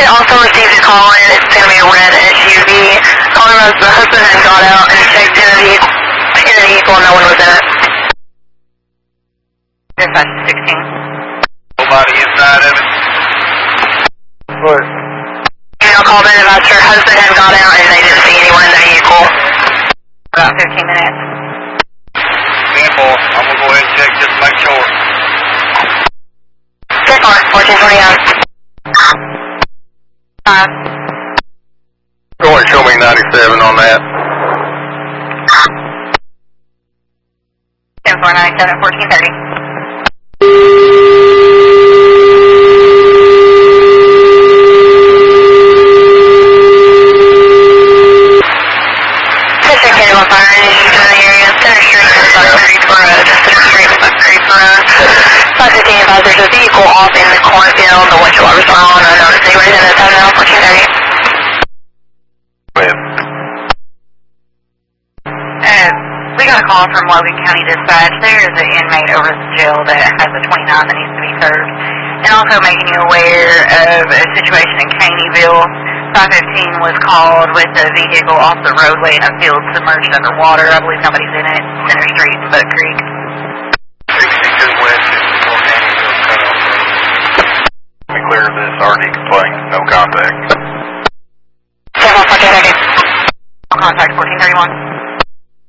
did also receive a call, and it's going to be a red SUV. Calling us, the husband had got out and checked in the vehicle, and no one was in it. Dispatch 16. Nobody inside of it? What? Email called in about your husband had got out, and they didn't see anyone in the vehicle. About 15 minutes. Simple. I'm going to go ahead and check just to make sure. Check on 1429. Go ahead and show me 97 on that. 10-497, 1430. On fire and issues in the area. Center Street and Buck Creek Road. Center Street and Buck Creek Road. 515 advised there's a vehicle off in the cornfield. The windshield was on. I noticed they were in the town now. 1430. We got a call from Logan County Dispatch. There is an inmate over at the jail that has a 29 that needs to be served. And also making you aware of a situation in Caneyville. 515 was called with a vehicle off the roadway in a field submerged underwater. I believe nobody's in it. Center Street and Buck Creek. 62 West is before Caneyville cut off road. Let me clear this RD complaint. No contact. 7 1430. Contact 1431.